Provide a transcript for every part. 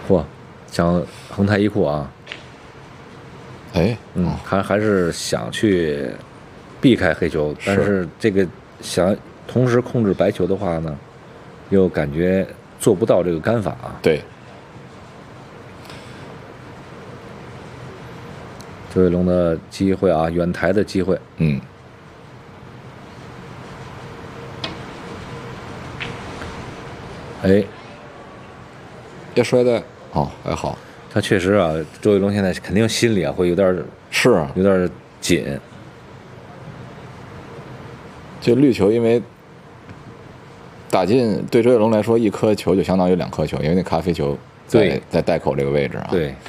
嚯，想横台一库啊，还是想去避开黑球，但是这个想同时控制白球的话呢，又感觉做不到这个杆法啊。 对， 周伟龙的机会啊，远台的机会。哎， 别摔在还好。 他确实啊，周伟龙现在肯定心里啊会有点紧。 这绿球因为打进，对周伟龙来说，一颗球就相当于2颗球，因为那咖啡球在袋口这个位置啊。 对。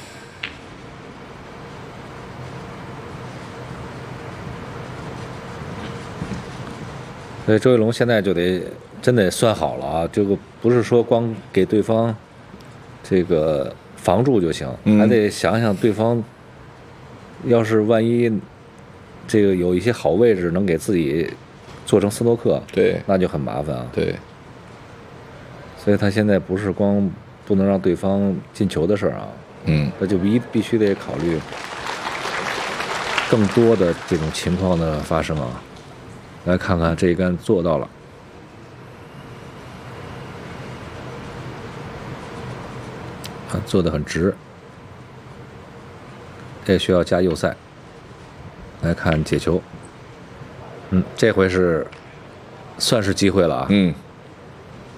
所以周伟龙现在就得真得算好了啊，这个不是说光给对方这个防住就行，还得想想对方要是万一这个有一些好位置能给自己做成斯诺克， 对， 那就很麻烦啊。 对， 所以他现在不是光不能让对方进球的事儿啊，那就必须得考虑更多的这种情况的发生啊。来看看这一杆做到了，做得很直，这需要加右塞。来看解球，这回是算是机会了啊。